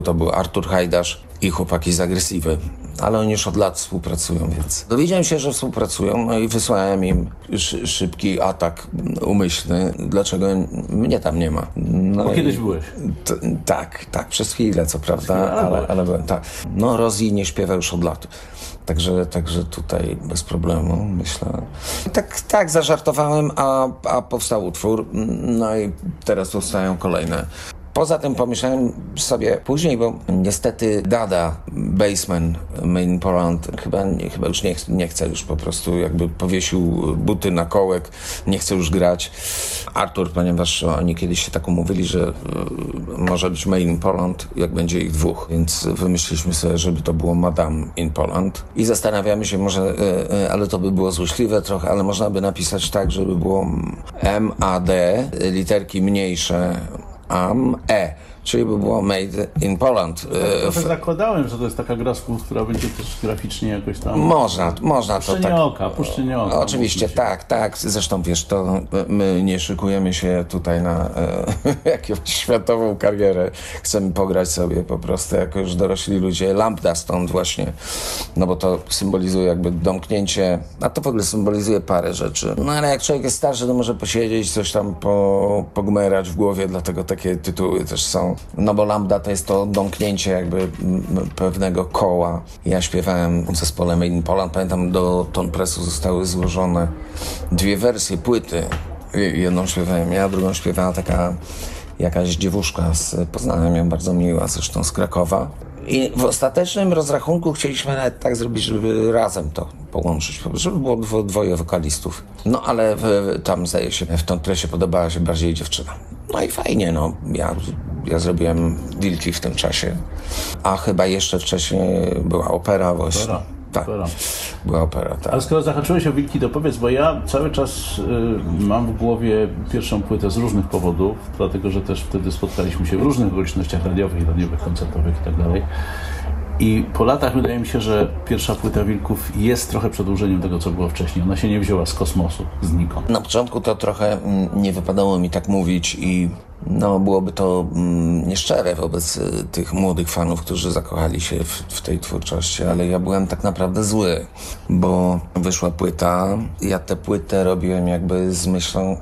To był Artur Hajdasz i chłopaki z Agresywy. Ale oni już od lat współpracują, więc dowiedziałem się, że współpracują, no i wysłałem im szybki atak umyślny, dlaczego mnie tam nie ma. No Bo kiedyś byłeś. Tak, przez chwilę, co prawda, ale byłem, tak. No Rosie nie śpiewa już od lat. Także tutaj bez problemu, myślę. Tak zażartowałem, a powstał utwór, no i teraz powstają kolejne. Poza tym pomyślałem sobie później, bo niestety Dada, bassman Main Poland, chyba już nie chce już po prostu, jakby powiesił buty na kołek, nie chce już grać. Artur, ponieważ oni kiedyś się tak umówili, że może być Main Poland, jak będzie ich dwóch, więc wymyśliliśmy sobie, żeby to było Madame in Poland i zastanawiamy się może, ale to by było złośliwe trochę, ale można by napisać tak, żeby było M-A-D, literki mniejsze, czyli by było Made in Poland. Trochę zakładałem, że to jest taka gra słów, która będzie też graficznie jakoś tam... Można to tak. Puszczenie oka. Oczywiście, tak. Zresztą wiesz, to my nie szykujemy się tutaj na jakąś światową karierę. Chcemy pograć sobie po prostu jako już dorośli ludzie. Lambda stąd właśnie, no bo to symbolizuje jakby domknięcie, a to w ogóle symbolizuje parę rzeczy. No ale jak człowiek jest starszy, to może posiedzieć, coś tam pogmerać w głowie, dlatego takie tytuły też są. No bo Lambda to jest to domknięcie jakby pewnego koła. Ja śpiewałem w zespole Made in Poland. Pamiętam, do Ton Pressu zostały złożone dwie wersje płyty. Jedną śpiewałem ja, drugą śpiewała taka jakaś dziewuszka z Poznania, miała bardzo miła, zresztą z Krakowa. I w ostatecznym rozrachunku chcieliśmy nawet tak zrobić, żeby razem to połączyć, żeby było dwoje wokalistów. No ale tam zdaje się, w Ton Pressie podobała się bardziej dziewczyna. No i fajnie, no. Ja zrobiłem Wilki w tym czasie, a chyba jeszcze wcześniej była opera właśnie. Opera. Tak, była opera, tak. Ale skoro zahaczyłeś o Wilki, to powiedz, bo ja cały czas mam w głowie pierwszą płytę z różnych powodów, dlatego że też wtedy spotkaliśmy się w różnych okolicznościach radiowych, koncertowych i tak dalej. I po latach wydaje mi się, że pierwsza płyta Wilków jest trochę przedłużeniem tego, co było wcześniej. Ona się nie wzięła z kosmosu, znikąd. Na początku to trochę nie wypadało mi tak mówić i no, byłoby to nieszczere wobec tych młodych fanów, którzy zakochali się w tej twórczości, ale ja byłem tak naprawdę zły, bo wyszła płyta. Ja tę płytę robiłem jakby z myślą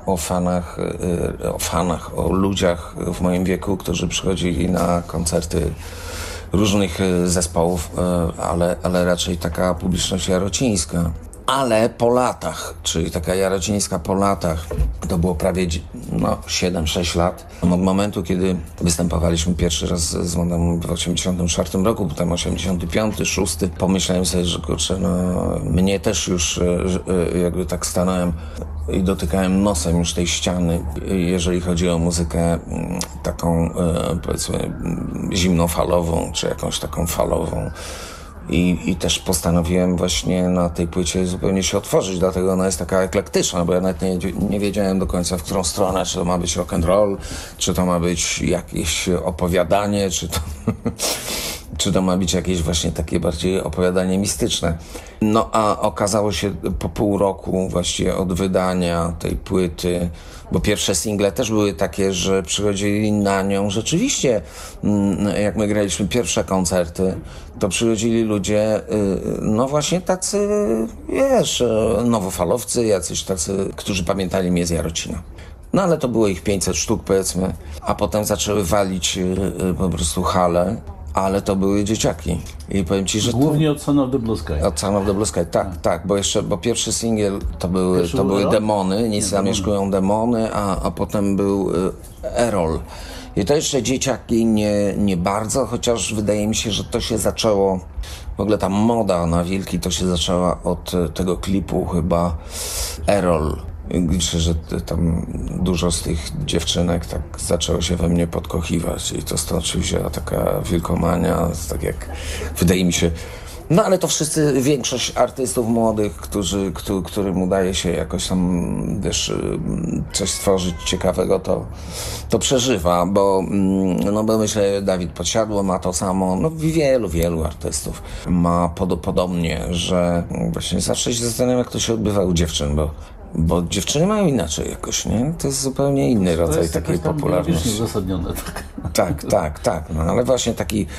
o ludziach w moim wieku, którzy przychodzili na koncerty różnych zespołów, ale raczej taka publiczność jarocińska. Ale po latach, czyli taka jarocińska po latach, to było prawie 7-6 lat. Od momentu, kiedy występowaliśmy pierwszy raz z Madame w 84 roku, potem 85, 6, pomyślałem sobie, że kurczę, no mnie też już jakby tak stanąłem i dotykałem nosem już tej ściany, jeżeli chodzi o muzykę taką powiedzmy zimnofalową, czy jakąś taką falową. I też postanowiłem właśnie na tej płycie zupełnie się otworzyć, dlatego ona jest taka eklektyczna, bo ja nawet nie wiedziałem do końca, w którą stronę, czy to ma być rock and roll, czy to ma być jakieś opowiadanie, czy to ma być jakieś właśnie takie bardziej opowiadanie mistyczne. No a okazało się po pół roku właściwie od wydania tej płyty, bo pierwsze single też były takie, że przychodzili na nią rzeczywiście, jak my graliśmy pierwsze koncerty, to przychodzili ludzie, no właśnie tacy, wiesz, nowofalowcy, jacyś tacy, którzy pamiętali mnie z Jarocina. No ale to było ich 500 sztuk powiedzmy, a potem zaczęły walić po prostu hale. Ale to były dzieciaki. I powiem ci, że głównie od Son of the Blue Sky. Od Son of the Blue Sky, tak, bo pierwszy singiel to były demony, nic zamieszkują demony, a potem był Errol. I to jeszcze dzieciaki nie bardzo, chociaż wydaje mi się, że to się zaczęło, w ogóle ta moda na Wilki to się zaczęła od tego klipu chyba Errol. Liczę, że tam dużo z tych dziewczynek tak zaczęło się we mnie podkochiwać i to stąd się wzięła taka wilkomania, tak jak wydaje mi się. No ale to większość artystów młodych, którym udaje się jakoś tam, wiesz, coś stworzyć ciekawego, to przeżywa, bo myślę, Dawid Podsiadło ma to samo, no wielu artystów ma podobnie, że właśnie zawsze się zastanawiam, jak to się odbywa u dziewczyn, bo Bo dziewczyny mają inaczej jakoś, nie? To jest zupełnie inny rodzaj takiej jakoś tam biologicznie popularności. uzasadnione. Tak. Tak. No ale właśnie taki